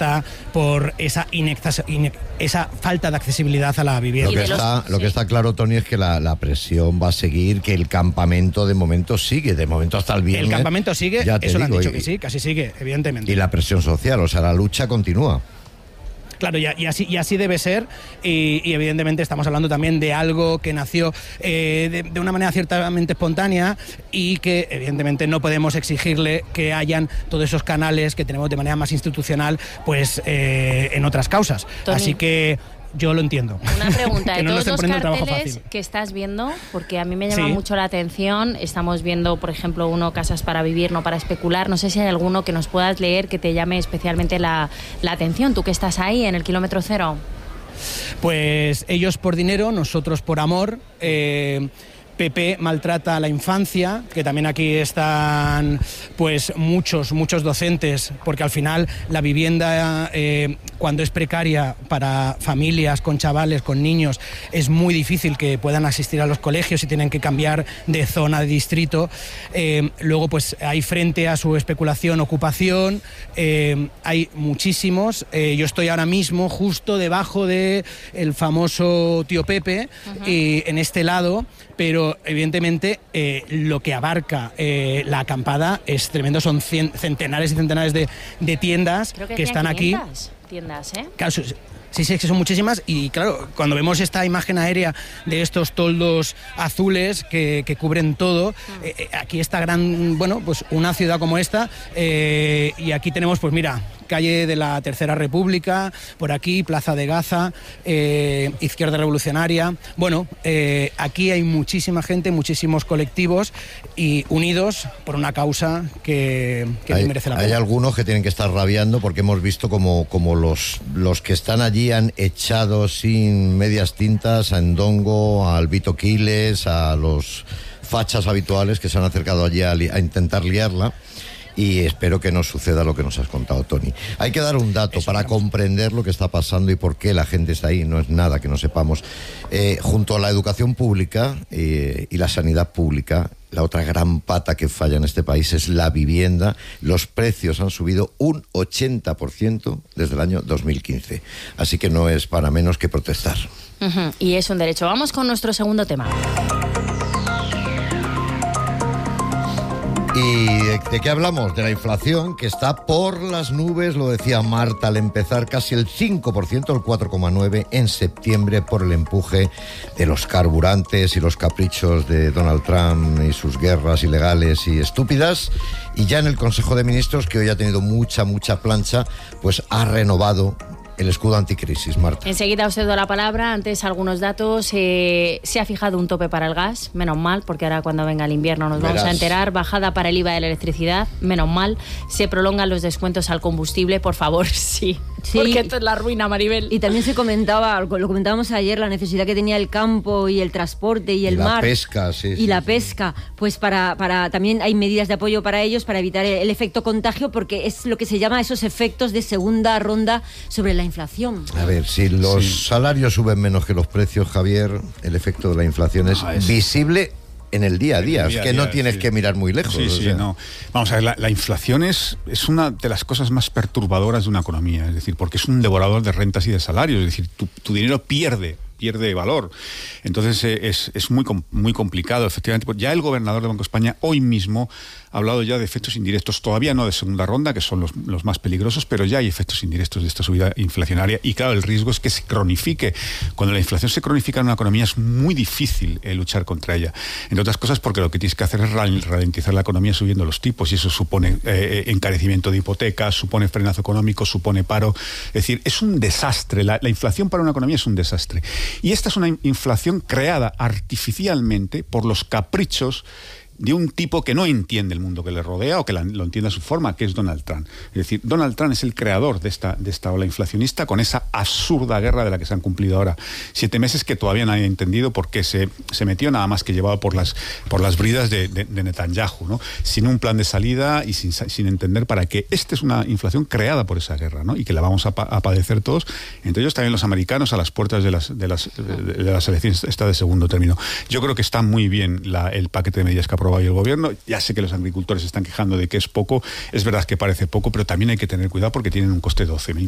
está por esa falta de accesibilidad a la vivienda. Lo que está claro, Tony, es que la presión va a seguir, que el campamento de momento sigue, hasta el viernes. El campamento sigue, ya te eso digo, lo han dicho que sí, casi sigue, evidentemente. Y la presión social, o sea, la lucha continúa. Claro, y así debe ser, y evidentemente estamos hablando también de algo que nació de una manera ciertamente espontánea y que evidentemente no podemos exigirle que hayan todos esos canales que tenemos de manera más institucional pues en otras causas. Tony, así que yo lo entiendo. Una pregunta, de todos los carteles fácil que estás viendo, porque a mí me llama mucho la atención, estamos viendo, por ejemplo, uno, casas para vivir, no para especular, no sé si hay alguno que nos puedas leer que te llame especialmente la atención, tú que estás ahí en el kilómetro cero. Pues ellos por dinero, nosotros por amor. PP maltrata a la infancia, que también aquí están pues muchos docentes, porque al final la vivienda cuando es precaria para familias con chavales, con niños, es muy difícil que puedan asistir a los colegios y tienen que cambiar de zona, de distrito. Luego pues hay, frente a su especulación, ocupación, hay muchísimos. Yo estoy ahora mismo justo debajo de el famoso tío Pepe, y en este lado, pero evidentemente lo que abarca la acampada es tremendo, son centenares y centenares de tiendas que están aquí. Tiendas, ¿eh? Claro, sí, que son muchísimas, y claro, cuando vemos esta imagen aérea de estos toldos azules que cubren todo, aquí está pues una ciudad como esta, y aquí tenemos, pues mira, calle de la Tercera República, por aquí, Plaza de Gaza, Izquierda Revolucionaria. Bueno, aquí hay muchísima gente, muchísimos colectivos y unidos por una causa que merece la pena. Hay algunos que tienen que estar rabiando porque hemos visto como los que están allí han echado sin medias tintas a Ndongo, a Albito Quiles, a los fachas habituales que se han acercado allí a intentar liarla. Y espero que no suceda lo que nos has contado, Tony. Hay que dar un dato para comprender lo que está pasando y por qué la gente está ahí. No es nada que no sepamos. Junto a la educación pública y la sanidad pública, la otra gran pata que falla en este país es la vivienda. Los precios han subido un 80% desde el año 2015. Así que no es para menos que protestar. Y es un derecho. Vamos con nuestro segundo tema. ¿Y de qué hablamos? De la inflación, que está por las nubes, lo decía Marta al empezar, casi el 5%, el 4,9% en septiembre, por el empuje de los carburantes y los caprichos de Donald Trump y sus guerras ilegales y estúpidas. Y ya en el Consejo de Ministros, que hoy ha tenido mucha plancha, pues ha renovado el escudo anticrisis, Marta. Enseguida os cedo la palabra. Antes, algunos datos. Se ha fijado un tope para el gas, menos mal, porque ahora cuando venga el invierno nos vamos a enterar. Bajada para el IVA de la electricidad, menos mal. Se prolongan los descuentos al combustible, por favor, sí. Porque esto es la ruina, Maribel. Y también se comentaba, lo comentábamos ayer, la necesidad que tenía el campo y el transporte y el mar. La pesca, sí. Y la pesca, pues para también hay medidas de apoyo para ellos, para evitar el efecto contagio, porque es lo que se llama esos efectos de segunda ronda sobre la inflación. A ver, si los salarios suben menos que los precios, Javier, el efecto de la inflación es visible en el día a día. Es que no tienes que mirar muy lejos. No. Vamos a ver, la inflación es una de las cosas más perturbadoras de una economía, es decir, porque es un devorador de rentas y de salarios, es decir, tu dinero pierde valor. Entonces es muy complicado, efectivamente. Ya el gobernador del Banco de España hoy mismo ha hablado ya de efectos indirectos, todavía no de segunda ronda, que son los más peligrosos, pero ya hay efectos indirectos de esta subida inflacionaria, y claro, el riesgo es que se cronifique. Cuando la inflación se cronifica en una economía es muy difícil luchar contra ella, entre otras cosas porque lo que tienes que hacer es ralentizar la economía subiendo los tipos, y eso supone encarecimiento de hipotecas, supone frenazo económico, supone paro. Es decir, es un desastre. La inflación para una economía es un desastre. Y esta es una inflación creada artificialmente por los caprichos de un tipo que no entiende el mundo que le rodea, o que lo entiende a su forma, que es Donald Trump. Es decir, Donald Trump es el creador de esta ola inflacionista, con esa absurda guerra de la que se han cumplido ahora 7 meses, que todavía nadie ha entendido por qué se metió, nada más que llevado por las bridas de Netanyahu, ¿no? Sin un plan de salida y sin entender para qué. Esta es una inflación creada por esa guerra, ¿no? Y que la vamos a padecer todos, entre ellos también los americanos, a las puertas de las elecciones de segundo término. Yo creo que está muy bien el paquete de medidas que aprobó y el gobierno. Ya sé que los agricultores se están quejando de que es poco, es verdad que parece poco, pero también hay que tener cuidado porque tienen un coste de 12.000